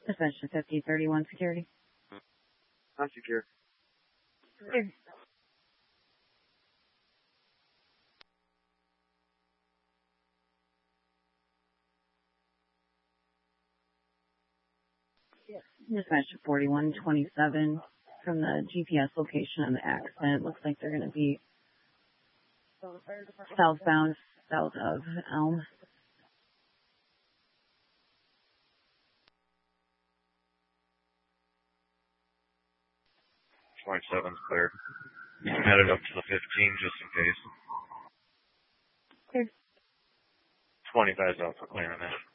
Dispatch to 5031 security. Not secure. Clear. Dispatch to 4127 from the GPS location on the accident. Looks like they're going to be southbound, south of Elm. 27's clear. You can head it up to the 15 just in case. Clear. 25's out for clearing that.